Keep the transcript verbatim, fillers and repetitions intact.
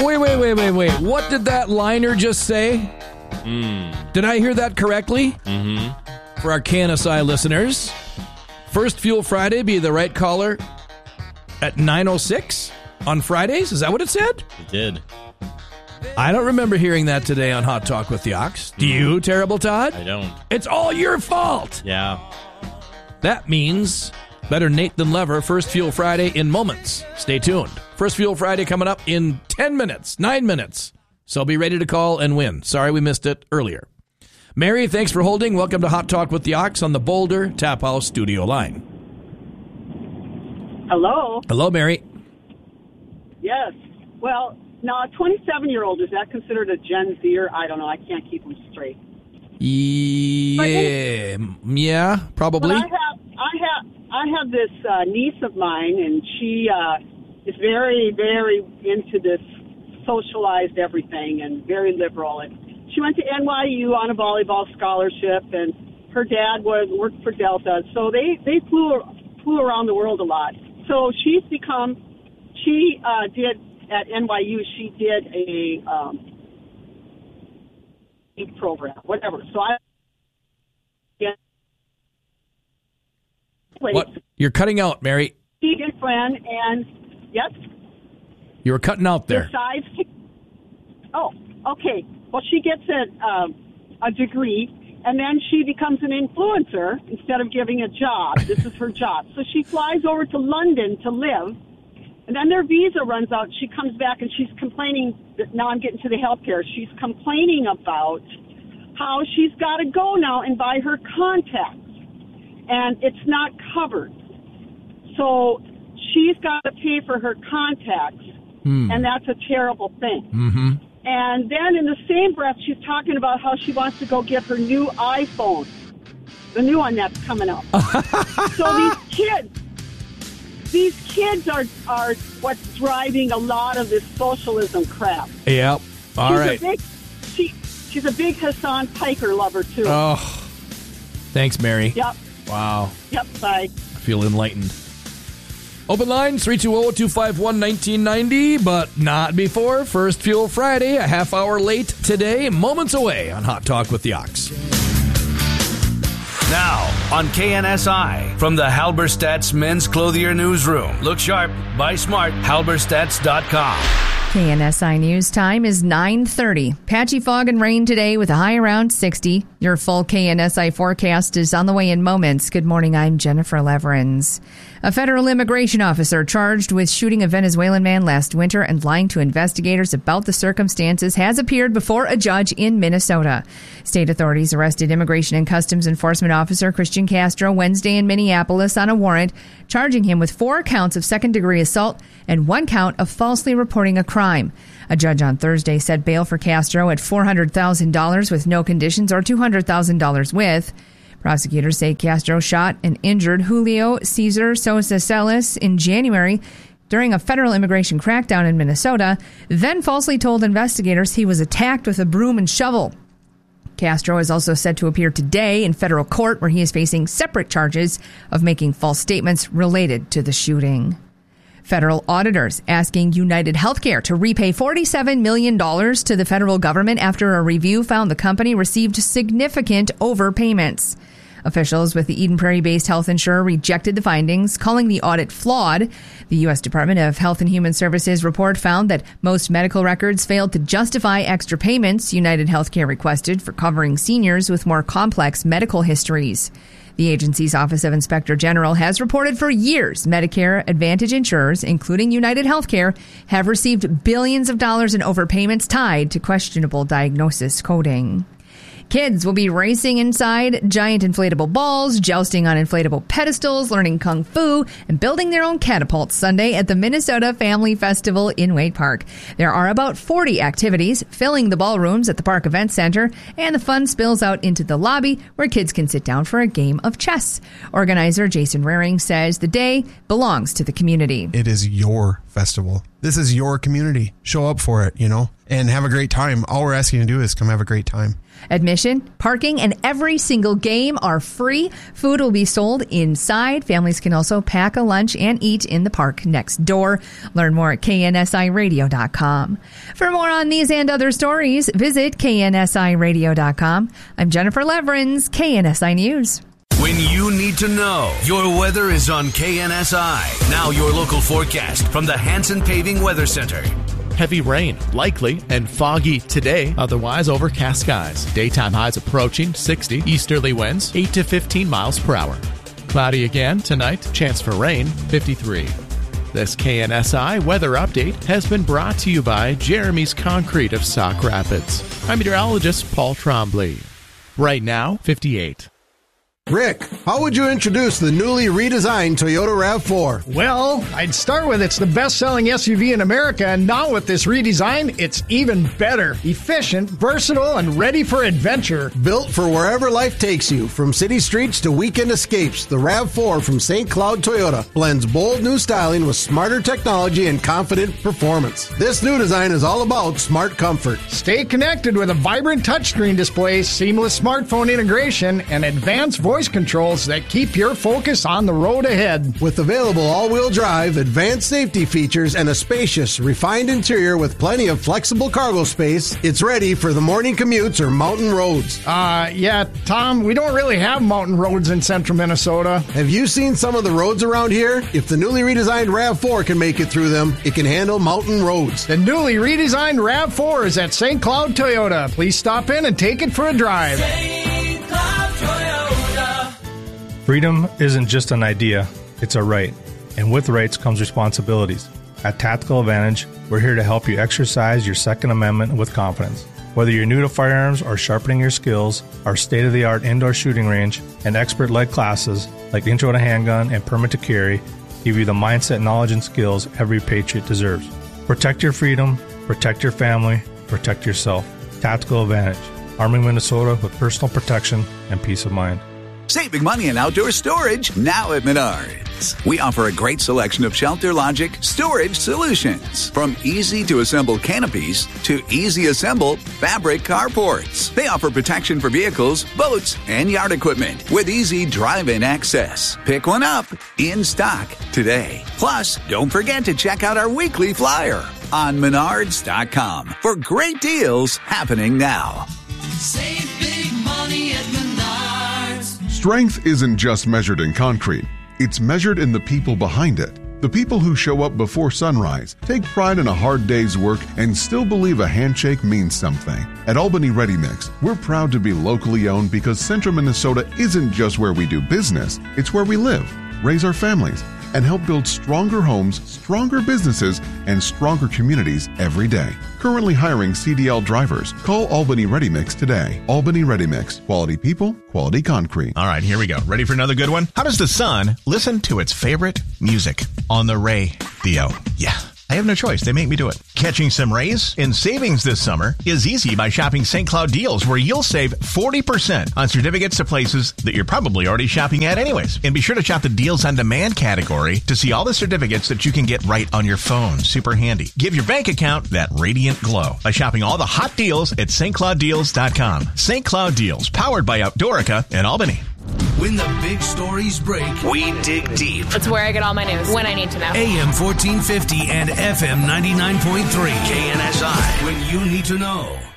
Wait, wait, wait, wait, wait. What did that liner just say? Mm. Did I hear that correctly? Mm-hmm. For our K N S I listeners, First Fuel Friday, be the right caller at nine oh six on Fridays? Is that what it said? It did. I don't remember hearing that today on Hot Talk with the Ox. Do you, Terrible Todd? I don't. It's all your fault. Yeah. That means better Nate than Lever, First Fuel Friday in moments. Stay tuned. First Fuel Friday coming up in ten minutes, nine minutes. So be ready to call and win. Sorry we missed it earlier. Mary, thanks for holding. Welcome to Hot Talk with the Ox on the Boulder Tap House studio line. Hello. Hello, Mary. Yes. Well, now a twenty-seven-year-old, is that considered a Gen Zer? I don't know. I can't keep them straight. Yeah, yeah, probably. But I have, I have, I have this uh, niece of mine, and she uh, is very, very into this socialized everything and very liberal. And she went to N Y U on a volleyball scholarship, and her dad was worked for Delta, so they they flew flew around the world a lot. So she's become, she uh, did at N Y U. She did a um, program, whatever. So I. Yeah. What? You're cutting out, Mary. She and friend, and yes. You were cutting out there. Decides to, oh, okay. Well, she gets a, um, a degree, and then she becomes an influencer instead of giving a job. This is her job. So she flies over to London to live, and then their visa runs out. She comes back, and she's complaining that now I'm getting to the healthcare. She's complaining about how she's got to go now and buy her contacts, and it's not covered. So she's got to pay for her contacts. Mm. And that's a terrible thing. Mm-hmm. And then in the same breath, she's talking about how she wants to go get her new iPhone, the new one that's coming out. So these kids, these kids are, are what's driving a lot of this socialism crap. Yep. All she's right. A big, she, she's a big Hassan Piker lover, too. Oh, thanks, Mary. Yep. Wow. Yep, bye. I feel enlightened. Open line, three two zero, two five one, one nine nine zero, but not before First Fuel Friday, a half hour late today, moments away on Hot Talk with the Ox. Now, on K N S I, from the Halberstadt's Men's Clothier Newsroom. Look sharp, buy smart, halberstadts dot com. K N S I News time is nine thirty. Patchy fog and rain today with a high around sixty. Your full K N S I forecast is on the way in moments. Good morning, I'm Jennifer Leverins. A federal immigration officer charged with shooting a Venezuelan man last winter and lying to investigators about the circumstances has appeared before a judge in Minnesota. State authorities arrested Immigration and Customs Enforcement Officer Christian Castro Wednesday in Minneapolis on a warrant, charging him with four counts of second-degree assault and one count of falsely reporting a crime. A judge on Thursday set bail for Castro at four hundred thousand dollars with no conditions or two hundred thousand dollars with. Prosecutors say Castro shot and injured Julio Cesar Sosa Celis in January during a federal immigration crackdown in Minnesota, then falsely told investigators he was attacked with a broom and shovel. Castro is also set to appear today in federal court, where he is facing separate charges of making false statements related to the shooting. Federal auditors asking United Healthcare to repay forty-seven million dollars to the federal government after a review found the company received significant overpayments. Officials with the Eden Prairie-based health insurer rejected the findings, calling the audit flawed. The U S Department of Health and Human Services report found that most medical records failed to justify extra payments United Healthcare requested for covering seniors with more complex medical histories. The agency's Office of Inspector General has reported for years Medicare Advantage insurers, including United Healthcare, have received billions of dollars in overpayments tied to questionable diagnosis coding. Kids will be racing inside giant inflatable balls, jousting on inflatable pedestals, learning kung fu, and building their own catapults Sunday at the Minnesota Family Festival in Wade Park. There are about forty activities filling the ballrooms at the Park Event Center, and the fun spills out into the lobby where kids can sit down for a game of chess. Organizer Jason Raring says the day belongs to the community. It is your festival. This is your community. Show up for it, you know, and have a great time. All we're asking you to do is come have a great time. Admission, parking, and every single game are free. Food will be sold inside. Families can also pack a lunch and eat in the park next door. Learn more at K N S I radio dot com. For more on these and other stories, visit K N S I radio dot com. I'm Jennifer Leverins, K N S I News. When you need to know, your weather is on K N S I. Now your local forecast from the Hanson Paving Weather Center. Heavy rain, likely, and foggy today. Otherwise, overcast skies. Daytime highs approaching sixty. Easterly winds, eight to fifteen miles per hour. Cloudy again tonight. Chance for rain, fifty-three. This K N S I weather update has been brought to you by Jeremy's Concrete of Sauk Rapids. I'm meteorologist Paul Trombley. Right now, fifty-eight. Rick, how would you introduce the newly redesigned Toyota RAV four? Well, I'd start with it's the best-selling S U V in America, and now with this redesign, it's even better. Efficient, versatile, and ready for adventure. Built for wherever life takes you, from city streets to weekend escapes, the RAV four from Saint Cloud Toyota blends bold new styling with smarter technology and confident performance. This new design is all about smart comfort. Stay connected with a vibrant touchscreen display, seamless smartphone integration, and advanced voice voice controls that keep your focus on the road ahead. With available all-wheel drive, advanced safety features, and a spacious, refined interior with plenty of flexible cargo space, it's ready for the morning commutes or mountain roads. Uh, yeah, Tom, we don't really have mountain roads in central Minnesota. Have you seen some of the roads around here? If the newly redesigned RAV four can make it through them, it can handle mountain roads. The newly redesigned RAV four is at Saint Cloud Toyota. Please stop in and take it for a drive. Saint Cloud Toyota. Freedom isn't just an idea, it's a right. And with rights comes responsibilities. At Tactical Advantage, we're here to help you exercise your Second Amendment with confidence. Whether you're new to firearms or sharpening your skills, our state-of-the-art indoor shooting range and expert-led classes like Intro to Handgun and Permit to Carry give you the mindset, knowledge, and skills every patriot deserves. Protect your freedom, protect your family, protect yourself. Tactical Advantage, arming Minnesota with personal protection and peace of mind. Saving money in outdoor storage now at Menards. We offer a great selection of Shelter Logic storage solutions. From easy-to-assemble canopies to easy-assemble fabric carports. They offer protection for vehicles, boats, and yard equipment with easy drive-in access. Pick one up in stock today. Plus, don't forget to check out our weekly flyer on menards dot com for great deals happening now. Save big money at Menards. Strength isn't just measured in concrete. It's measured in the people behind it. The people who show up before sunrise, take pride in a hard day's work, and still believe a handshake means something. At Albany Ready Mix, we're proud to be locally owned because Central Minnesota isn't just where we do business. It's where we live, raise our families, and help build stronger homes, stronger businesses, and stronger communities every day. Currently hiring C D L drivers. Call Albany Ready Mix today. Albany Ready Mix. Quality people, quality concrete. All right, here we go. Ready for another good one? How does the sun listen to its favorite music? On the radio. Yeah. I have no choice. They make me do it. Catching some rays in savings this summer is easy by shopping Saint Cloud Deals, where you'll save forty percent on certificates to places that you're probably already shopping at anyways. And be sure to shop the Deals on Demand category to see all the certificates that you can get right on your phone. Super handy. Give your bank account that radiant glow by shopping all the hot deals at St Cloud Deals dot com. Saint Cloud Deals, powered by Outdoorica in Albany. When the big stories break, we dig deep. It's where I get all my news when I need to know. A M fourteen fifty and F M ninety-nine point three. K N S I. When you need to know.